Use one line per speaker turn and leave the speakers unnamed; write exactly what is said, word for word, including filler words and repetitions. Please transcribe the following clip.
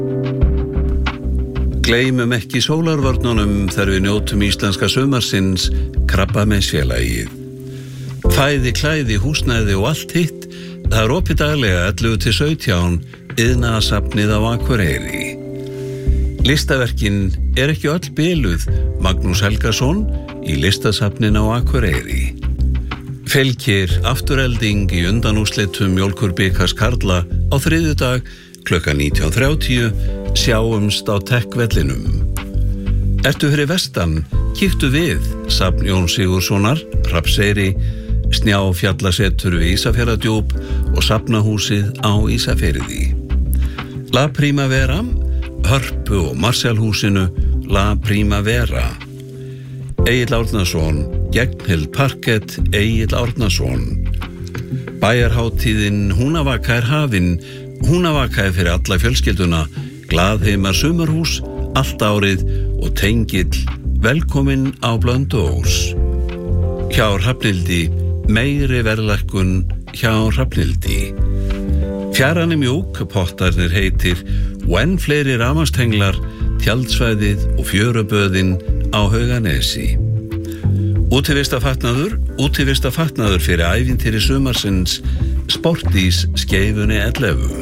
Gleymum ekki sólarvörnunum þegar við njótum íslenska sumarsins Krabbameinsfélagið. Fæði, klæði, húsnæði og allt hitt, það er opið daglega ellefu til sautján Iðnaðarsafnið á Akureyri. Listaverkin er ekki öll biluð. Magnús Helgason í Listasafnin á Akureyri. Fylgir afturelding í undanúrslitum Mjólkurbikars karla á þriðjudag klukkan nítján þrjátíu. Sjáumst á Tech-vellinum. Ertu fyrir vestan, kíktu við safn Jón Sigurðssonar, Hrafnseyri, Snjáfjallasetur við Ísafjarðardjúp og safnahúsið á Ísafirði. La Primavera, Hörpu og Marshallhúsinu, La Primavera. Egill Árnason, Gegnhild Parkett, Egill Árnason. Bæjarhátíðin Húnavaka er hafin. Húnavaka er fyrir alla fjölskylduna. Glaðheimar sumarhús, allt árið og tengill, velkomin á Blönduós. Hjá Hrafnhildi, meiri verðlækkun hjá Hrafnhildi. Fjaran er mjúk, pottarnir heitir og enn fleiri rafmagnstenglar, tjaldsvæðið og fjöruböðin á Hauganesi. Útivistafatnaður, útivistafatnaður fyrir ævintýri sumarsins, Sportís Skeifunni ellefu.